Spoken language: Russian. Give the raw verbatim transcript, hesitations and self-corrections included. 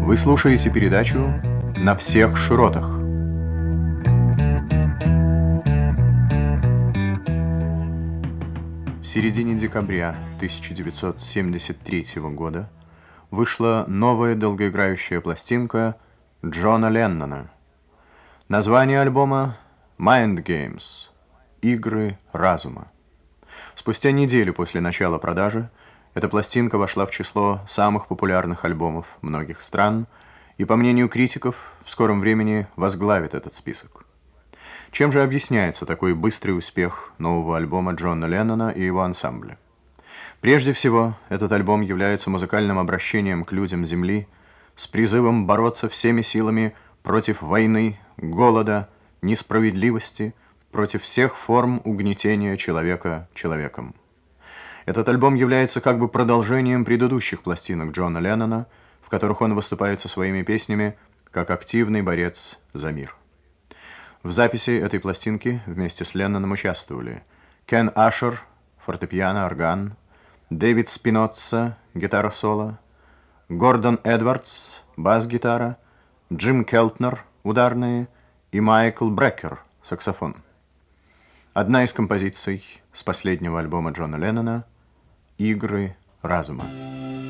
Вы слушаете передачу «На всех широтах». В середине декабря тысяча девятьсот семьдесят третьего года вышла новая долгоиграющая пластинка Джона Леннона. Название альбома «Mind Games» — «Игры разума». Спустя неделю после начала продажи эта пластинка вошла в число самых популярных альбомов многих стран и, по мнению критиков, в скором времени возглавит этот список. Чем же объясняется такой быстрый успех нового альбома Джона Леннона и его ансамбля? Прежде всего, этот альбом является музыкальным обращением к людям Земли с призывом бороться всеми силами против войны, голода, несправедливости, против всех форм угнетения человека человеком. Этот альбом является как бы продолжением предыдущих пластинок Джона Леннона, в которых он выступает со своими песнями как активный борец за мир. В записи этой пластинки вместе с Ленноном участвовали Кен Ашер, фортепиано, орган, Дэвид Спиноцца, гитара-соло, Гордон Эдвардс, бас-гитара, Джим Келтнер, ударные, и Майкл Брекер, саксофон. Одна из композиций с последнего альбома Джона Леннона — «Игры разума».